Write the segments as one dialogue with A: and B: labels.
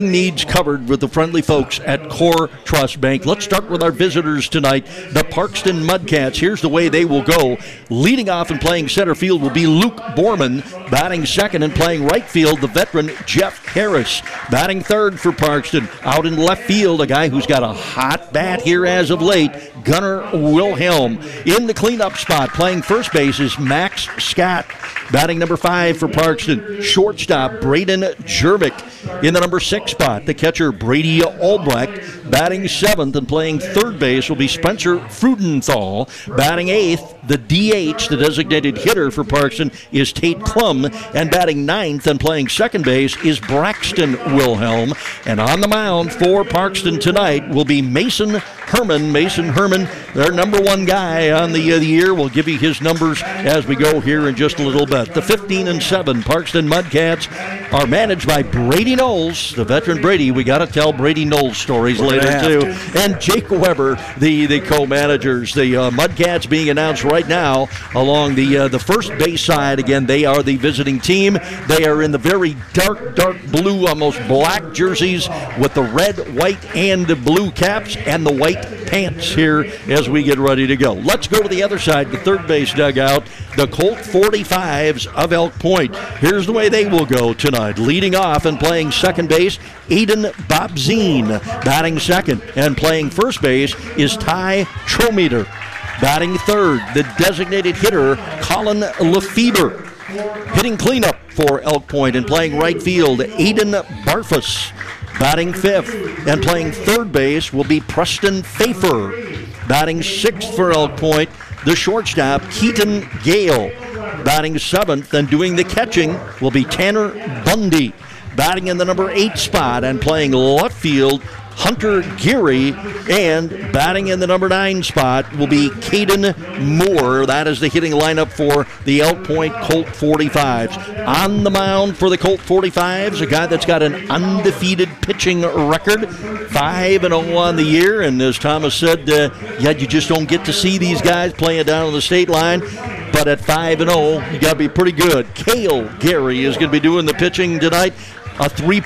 A: needs covered with the friendly folks at Core Trust Bank. Let's start with our visitors tonight, the Parkston Mudcats. Here's the way they will go. Leading off and playing center field will be Luke Borman. Batting second and playing right field, the veteran Jeff Harris. Batting third for Parkston. Out in left field, a guy who's got a hot bat here as of late, Gunnar Wilhelm. In the cleanup spot, playing first base is Max Scott. Batting number 5 for Parkston, shortstop Braden Jervik. In the number 6 spot, the catcher Brady Albrecht. Batting 7th and playing third base will be Spencer Frudenthal. Batting 8th, the DH, the designated hitter for Parkston, is Tate Klum. And batting 9th and playing second base is Braxton Wilhelm. And on the mound for Parkston tonight will be Mason Herman. Mason Herman, their number 1 guy on the year. We'll give you his numbers as we go here in just a little bit. The 15-7 Parkston Mudcats are managed by Brady Knowles, the veteran Brady. We got to tell Brady Knowles stories later too. And Jake Weber, the co-managers. The Mudcats being announced right now along the first base side. Again, they are the visiting team. They are in the very dark blue, almost black jerseys with the red, white, and blue caps and the white pants here as we get ready to go. Let's go to the other side, the third base dugout. The Colt 45s of Elk Point. Here's the way they will go tonight. Leading off and playing second base, Aiden Bobzine. Batting second and playing first base is Ty Trometer. Batting third, the designated hitter, Colin Lefebvre. Hitting cleanup for Elk Point and playing right field, Aiden Barfus. Batting fifth and playing third base will be Preston Pfeiffer. Batting sixth for Elk Point, the shortstop, Keaton Gale. Batting seventh and doing the catching will be Tanner Bundy. Batting in the number 8 spot and playing left field, Hunter Geary, and batting in the number 9 spot will be Caden Moore. That is the hitting lineup for the Elk Point Colt 45s. On the mound for the Colt 45s, a guy that's got an undefeated pitching record, 5-0 on the year, and as Thomas said, you just don't get to see these guys playing down on the state line. But at 5-0, you got to be pretty good. Cale Gary is going to be doing the pitching tonight. A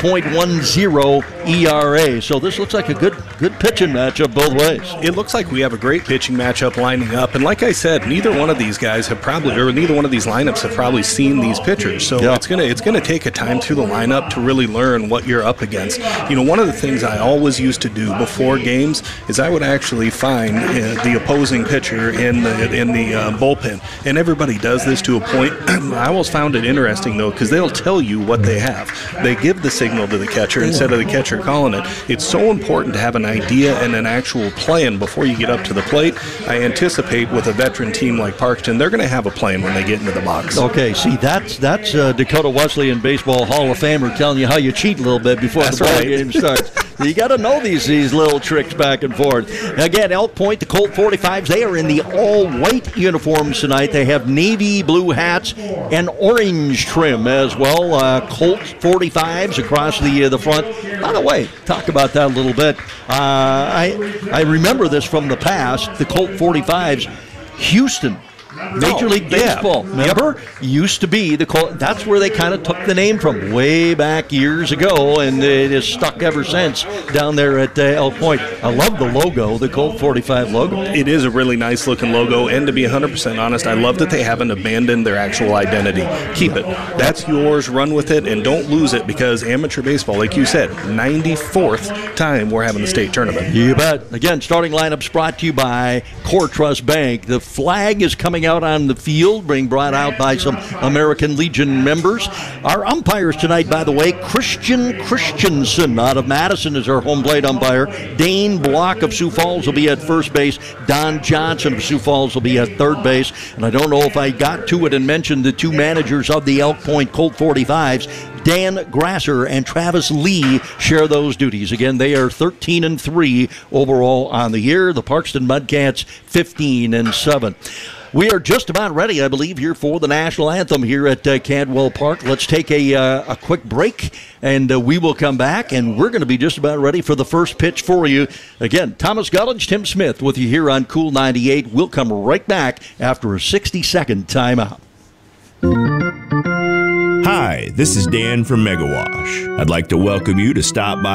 A: 3.10 ERA. So this looks like a good pitching matchup both ways.
B: It looks like we have a great pitching matchup lining up. And like I said, neither one of these guys have probably, or neither one of these lineups have probably seen these pitchers. So it's gonna take a time through the lineup to really learn what you're up against. You know, one of the things I always used to do before games is I would actually find the opposing pitcher in the bullpen. And everybody does this to a point. I always found it interesting though, because they'll tell you what they have. They give the signal to the catcher instead of the catcher calling it. It's so important to have an idea and an actual plan before you get up to the plate. I anticipate with a veteran team like Parkston, they're going to have a plan when they get into the box.
A: Okay, see, that's Dakota Wesleyan Baseball Hall of Famer telling you how you cheat a little bit before the ball game starts. You got to know these little tricks back and forth. Again, Elk Point, the Colt 45s, they are in the all-white uniforms tonight. They have navy blue hats and orange trim as well. Colt 45s across the front. By the way, talk about that a little bit. I remember this from the past. The Colt 45s, Houston. Major League Baseball, remember? Used to be the Colt. That's where they kind of took the name from way back years ago, and it has stuck ever since down there at Elk Point. I love the logo, the Colt 45 logo.
B: It is a really nice looking logo, and to be 100% honest, I love that they haven't abandoned their actual identity. Keep it. That's yours. Run with it, and don't lose it, because amateur baseball, like you said, 94th time we're having the state tournament.
A: You bet. Again, starting lineups brought to you by Core Trust Bank. The flag is coming out on the field, being brought out by some American Legion members. Our umpires tonight, by the way, Christian Christensen out of Madison is our home plate umpire. Dane Block of Sioux Falls will be at first base. Don Johnson of Sioux Falls will be at third base. And I don't know if I got to it and mentioned the two managers of the Elk Point Colt 45s. Dan Grasser and Travis Lee share those duties. Again, they are 13-3 overall on the year. The Parkston Mudcats 15-7. We are just about ready, I believe, here for the national anthem here at Cadwell Park. Let's take a quick break, and we will come back, and we're going to be just about ready for the first pitch for you. Again, Thomas Gullidge, Tim Smith with you here on Cool 98. We'll come right back after a 60-second timeout.
C: Hi, this is Dan from Megawash. I'd like to welcome you to stop by